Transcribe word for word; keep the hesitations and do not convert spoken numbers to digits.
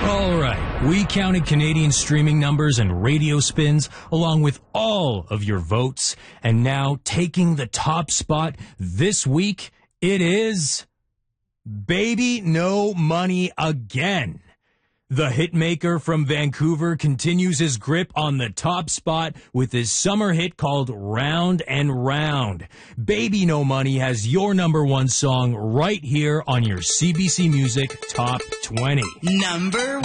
All right, we counted Canadian streaming numbers and radio spins along with all of your votes, and now taking the top spot this week, it is Baby No Money again. The hitmaker from Vancouver continues his grip on the top spot with his summer hit called Round and Round. Baby No Money has your number one song right here on your C B C Music Top twenty. Number